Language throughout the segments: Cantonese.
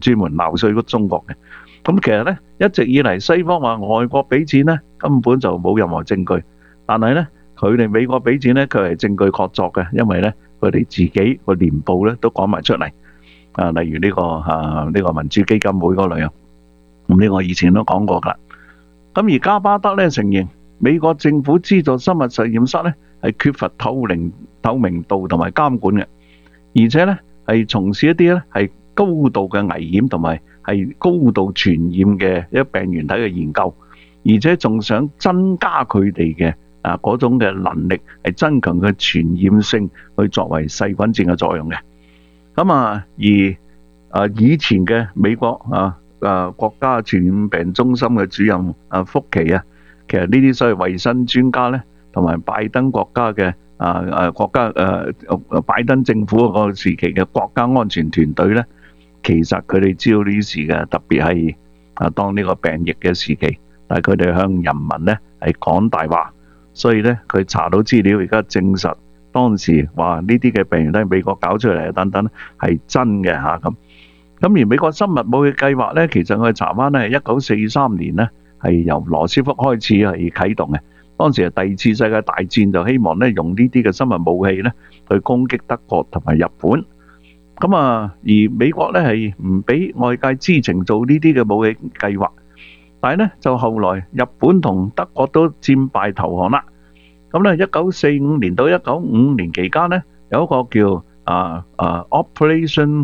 專門鬧衰中國嘅。咁其實咧，一直以嚟西方話外國俾錢咧，根本就冇任何證據。但係咧，佢哋美國俾錢咧，佢係證據確鑿嘅，因為咧佢哋自己個年報咧都講埋出嚟。例如呢個民主基金會嗰類啊，咁呢個以前都講過㗎。咁而加巴德咧承認美國政府資助生物實驗室咧係缺乏透明度同埋監管嘅，而且咧係從事一啲咧係高度嘅危險同埋係高度傳染嘅一病原體嘅研究，而且仲想增加佢哋嘅嗰種嘅能力，係增強佢傳染性，去作為細菌戰嘅作用嘅。咁而以前嘅美國國家傳染病中心嘅主任福奇其實呢啲所謂衛生專家咧，同埋拜登國家嘅拜登政府嗰個時期嘅國家安全團隊咧，其實佢哋知道呢啲事嘅，特別係當呢個病疫嘅時期，但係佢哋向人民咧係講大話，所以咧佢查到資料，而家證實當時話呢啲嘅病原都係美國搞出嚟等等係真嘅咁。咁而美國生物武器計劃咧，其實我哋查翻咧係1943年咧係由羅斯福開始係啟動嘅。當時係第二次世界大戰，就希望咧用呢啲嘅生物武器咧去攻擊德國同埋日本。咁而美國咧係唔俾外界知情做呢啲嘅武器計劃，但係咧就後來日本同德國都戰敗投降啦。咁咧1945年到1955年期間咧，有一個叫Operation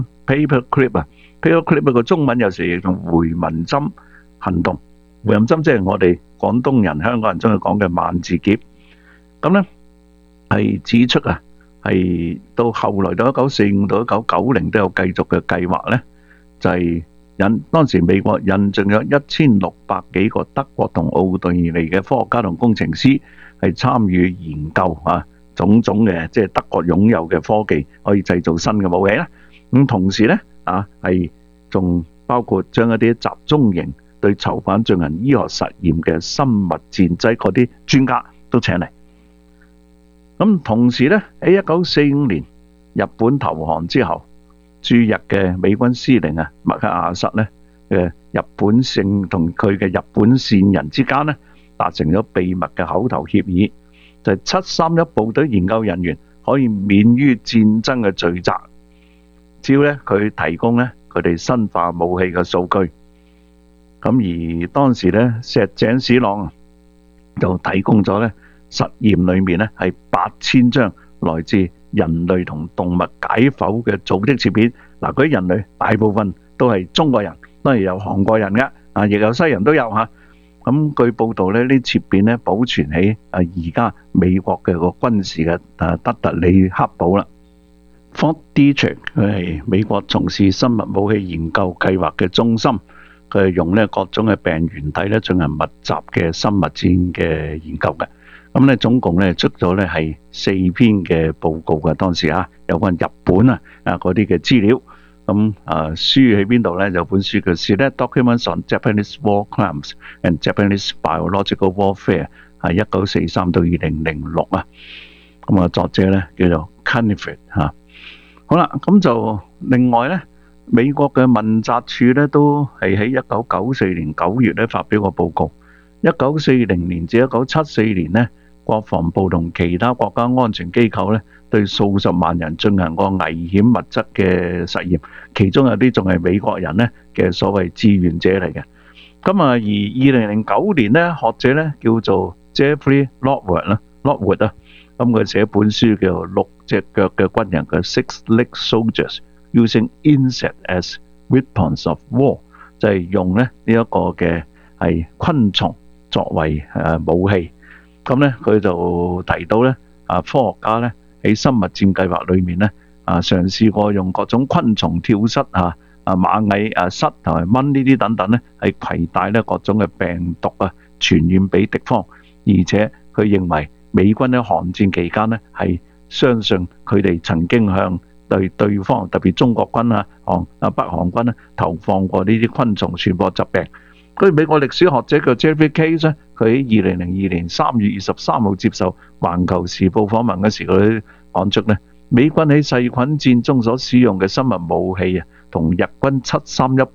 Paperclip 個中文有時亦用回文針行動。回文針即係我哋廣東人、香港人中意講嘅萬字夾。咁咧係指出係到後來到1945到1990都有繼續嘅計劃咧，就係當時美國引進咗1600幾個德國同奧地利嘅科學家同工程師係參與研究種種嘅即係德國擁有嘅科技，可以製造新嘅武器啦。咁同時咧係仲包括將一啲集中營對囚犯進行醫學實驗嘅生物戰劑嗰啲專家都請嚟。咁同時咧喺1945年日本投降之後，駐日嘅美軍司令麥克阿瑟咧嘅日本聖同佢嘅日本線人之間咧達成咗秘密嘅口頭協議，就係731部隊研究人員可以免於戰爭嘅罪責，只要咧佢提供咧佢哋生化武器嘅數據。咁而當時咧石井史朗就提供咗咧實驗裏面咧係8000張來自人類同動物解剖嘅組織切片。嗱，嗰啲人類大部分都係中國人，當然有韓國人嘅，亦有西人都有嚇。咁據報道咧，呢切片咧保存喺而家美國嘅個軍事嘅德特里克堡啦。Fort Detrick 佢係美國從事生物武器研究計劃嘅中心，佢係用咧各種嘅病原體咧進行密集嘅生物戰嘅研究嘅。咁咧總共咧出咗咧係4篇嘅報告嘅，當時有關日本嗰啲嘅資料。咁書喺邊度咧？有本書叫《Select Documents on Japanese War Crimes and Japanese Biological Warfare》，1943到2006啊。咁作者咧叫做 Cunningham 好啦，咁就另外咧，美國嘅問責處咧都係喺1994年9月咧發表個報告。1940年至1974年咧，國防部同其他國家安全機構咧，對數十萬人進行過危險物質嘅實驗，其中有啲仲係美國人咧嘅所謂志願者嚟嘅。咁而2009年咧，學者咧叫做 Jeffrey Lockwood 咁佢寫本書叫做《6隻腳嘅軍人》嘅 Six-Legged Soldiers Using Insects as Weapons of War， 就係用咧呢一個嘅係昆蟲作為武器。咁咧佢就提到咧科學家咧喺生物戰計劃裏面咧嘗試過用各種昆蟲跳蚤螞蟻虱同埋蚊呢啲等等咧係攜帶咧各種嘅病毒傳染俾敵方，而且佢認為美軍喺韓戰期間咧係相信佢哋曾經向對方特別中國軍北韓軍投放過呢啲昆蟲傳播疾病。美國歷史學者叫 Jeffrey Case 咧，佢喺2002年3月23號接受《環球時報》訪問嘅時候，佢講出咧，美軍喺細菌戰中所使用嘅生物武器同日軍731